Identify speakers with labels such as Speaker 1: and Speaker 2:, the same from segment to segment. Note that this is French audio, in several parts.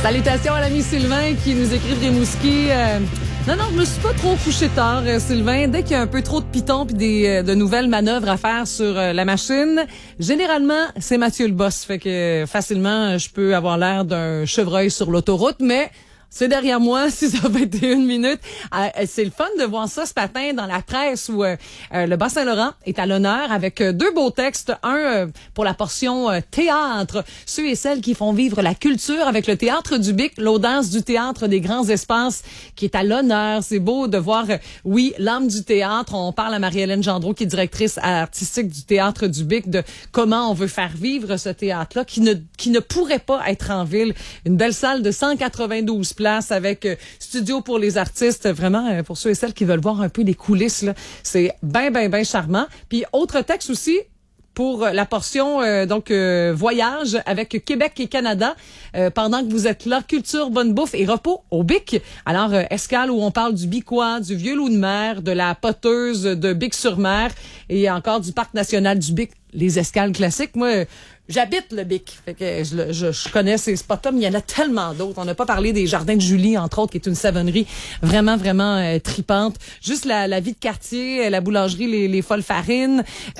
Speaker 1: Salutations à l'ami Sylvain qui nous écrit de Rimouski. Non, je me suis pas trop couché tard, Sylvain. Dès qu'il y a un peu trop de pitons puis de nouvelles manœuvres à faire sur la machine, généralement, c'est Mathieu le boss. Fait que facilement, je peux avoir l'air d'un chevreuil sur l'autoroute, mais c'est derrière moi, 6h21 minutes. C'est le fun de voir ça ce matin dans la presse où le Bas-Saint-Laurent est à l'honneur avec deux beaux textes. Un pour la portion théâtre, ceux et celles qui font vivre la culture avec le Théâtre du Bic, l'audace du théâtre des grands espaces qui est à l'honneur. C'est beau de voir, oui, l'âme du théâtre. On parle à Marie-Hélène Gendreau, qui est directrice artistique du Théâtre du Bic, de comment on veut faire vivre ce théâtre-là qui ne pourrait pas être en ville. Une belle salle de 192 places avec studio pour les artistes, vraiment pour ceux et celles qui veulent voir un peu les coulisses là, c'est ben charmant. Puis autre texte aussi pour la portion voyage avec Québec et Canada pendant que vous êtes là, culture, bonne bouffe et repos au Bic. Alors escale où on parle du Bicois, du vieux loup de mer, de la poteuse de Bic-sur-Mer et encore du parc national du Bic, les escales classiques. Moi, j'habite le Bic, fait que je connais ces spots-là, mais il y en a tellement d'autres. On n'a pas parlé des Jardins de Julie, entre autres, qui est une savonnerie vraiment tripante. Juste la vie de quartier, la boulangerie, les folles farines,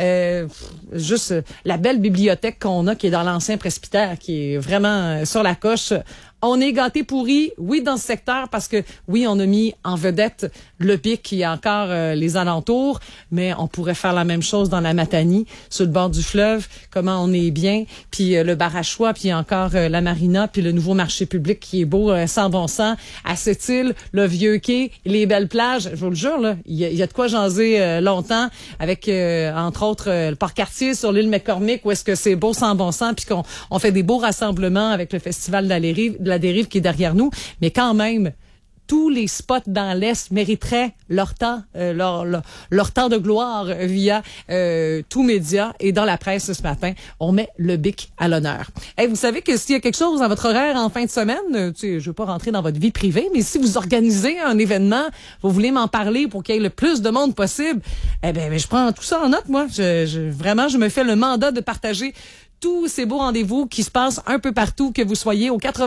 Speaker 1: juste la belle bibliothèque qu'on a qui est dans l'ancien presbytère, qui est vraiment sur la coche. On est gâtés pourris, oui, dans ce secteur, parce que, oui, on a mis en vedette le Bic qui a encore les alentours, mais on pourrait faire la même chose dans la Matanie, sur le bord du fleuve, comment on est bien, puis le bar à choix, puis encore la marina, puis le nouveau marché public qui est beau, sans bon sens, à Sept-Îles, le vieux quai, les belles plages. Je vous le jure, là, il y a de quoi jaser longtemps, avec, entre autres, le Port-Cartier sur l'île McCormick, où est-ce que c'est beau sans bon sens, puis qu'on fait des beaux rassemblements avec le Festival de la dérive qui est derrière nous, mais quand même, tous les spots dans l'Est mériteraient leur temps, leur temps de gloire via tous médias et dans la presse ce matin. On met le Bic à l'honneur. Hey, vous savez que s'il y a quelque chose dans votre horaire en fin de semaine, je veux pas rentrer dans votre vie privée, mais si vous organisez un événement, vous voulez m'en parler pour qu'il y ait le plus de monde possible, je prends tout ça en note, moi. Je me fais le mandat de partager tous ces beaux rendez-vous qui se passent un peu partout, que vous soyez au 80